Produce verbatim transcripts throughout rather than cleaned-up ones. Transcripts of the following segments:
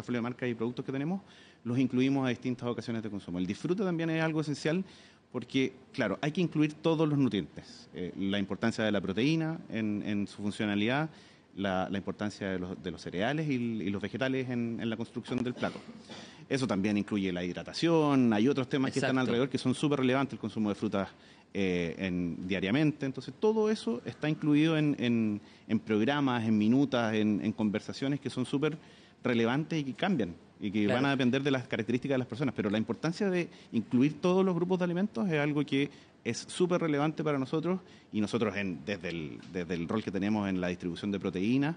portfolio de marcas y productos que tenemos, los incluimos a distintas ocasiones de consumo. El disfrute también es algo esencial porque, claro, hay que incluir todos los nutrientes. Eh, la importancia de la proteína en, en su funcionalidad, la, la importancia de los, de los cereales y, y los vegetales en, en la construcción del plato. Eso también incluye la hidratación, hay otros temas Exacto. que están alrededor que son súper relevantes, el consumo de frutas eh, en, diariamente. Entonces, todo eso está incluido en, en, en programas, en minutas, en, en conversaciones que son súper relevantes y que cambian y que claro. van a depender de las características de las personas. Pero la importancia de incluir todos los grupos de alimentos es algo que es súper relevante para nosotros y nosotros en, desde, el, desde el rol que tenemos en la distribución de proteínas,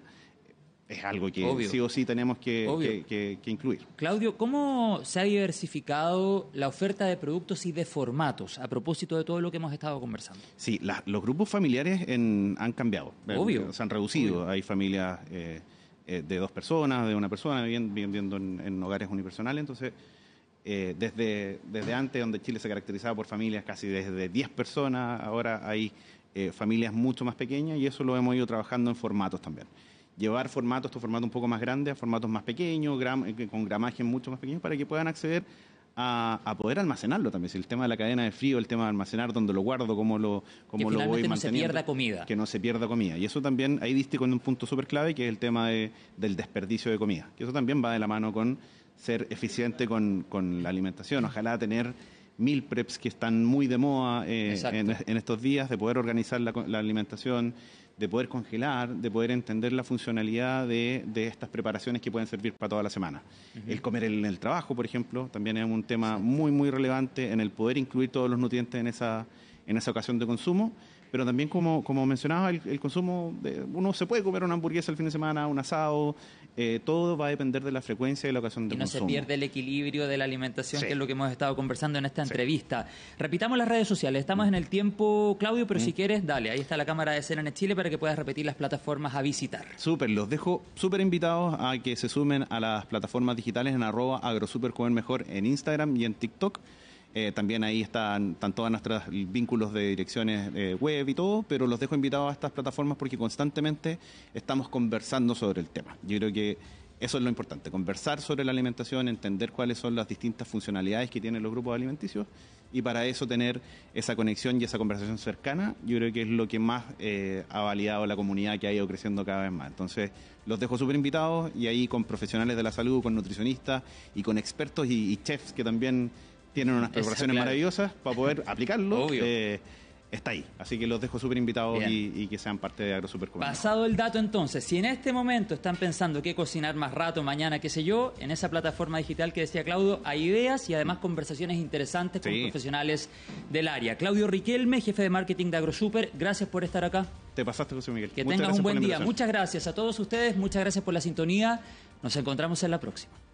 es algo que Obvio. sí o sí tenemos que, que, que, que incluir. Claudio, ¿cómo se ha diversificado la oferta de productos y de formatos a propósito de todo lo que hemos estado conversando? Sí, la, los grupos familiares en, han cambiado. Obvio. Se han reducido. Obvio. Hay familias eh, eh, de dos personas, de una persona, viviendo, viviendo en, en hogares unipersonales. Entonces, eh, desde, desde antes, donde Chile se caracterizaba por familias casi desde diez personas, ahora hay eh, familias mucho más pequeñas y eso lo hemos ido trabajando en formatos también. Llevar formatos, estos formatos un poco más grandes, a formatos más pequeños, gram, con gramajes mucho más pequeños, para que puedan acceder a, a poder almacenarlo también. Si el tema de la cadena de frío, el tema de almacenar, dónde lo guardo, cómo lo, cómo que lo voy no manteniendo. Que no se pierda comida. Que no se pierda comida. Y eso también, ahí diste con un punto súper clave, que es el tema de, del desperdicio de comida. Que eso también va de la mano con ser eficiente con, con la alimentación. Ojalá tener meal preps que están muy de moda eh, en, en estos días, de poder organizar la, la alimentación, de poder congelar, de poder entender la funcionalidad de, de estas preparaciones que pueden servir para toda la semana. Uh-huh. El comer en el trabajo, por ejemplo, también es un tema sí. muy, muy relevante en el poder incluir todos los nutrientes en esa, en esa ocasión de consumo, pero también, como, como mencionaba, el, el consumo, de, uno se puede comer una hamburguesa el fin de semana, un asado, eh, todo va a depender de la frecuencia y la ocasión de consumo. Y no consumo. se pierde el equilibrio de la alimentación, sí. que es lo que hemos estado conversando en esta sí. entrevista. Repitamos las redes sociales, estamos mm. en el tiempo, Claudio, pero mm. si quieres, dale, ahí está la cámara de C N N Chile para que puedas repetir las plataformas a visitar. Súper, los dejo súper invitados a que se sumen a las plataformas digitales en arroba agrosupercomermejor en Instagram y en TikTok. Eh, también ahí están, están todos nuestros vínculos de direcciones eh, web y todo, pero los dejo invitados a estas plataformas porque constantemente estamos conversando sobre el tema. Yo creo que eso es lo importante, conversar sobre la alimentación, entender cuáles son las distintas funcionalidades que tienen los grupos alimenticios y para eso tener esa conexión y esa conversación cercana, yo creo que es lo que más eh, ha validado la comunidad que ha ido creciendo cada vez más. Entonces, los dejo súper invitados y ahí con profesionales de la salud, con nutricionistas y con expertos y, y chefs que también tienen unas preparaciones claro. maravillosas para poder aplicarlo. Obvio. Eh, está ahí. Así que los dejo súper invitados y, y que sean parte de AgroSuperComermejor. Pasado el dato entonces, si en este momento están pensando qué cocinar más rato, mañana, qué sé yo, en esa plataforma digital que decía Claudio, hay ideas y además conversaciones interesantes con sí. profesionales del área. Claudio Riquelme, jefe de marketing de AgroSuper, gracias por estar acá. Te pasaste, José Miguel. Que tengas un buen día. Muchas gracias a todos ustedes, muchas gracias por la sintonía. Nos encontramos en la próxima.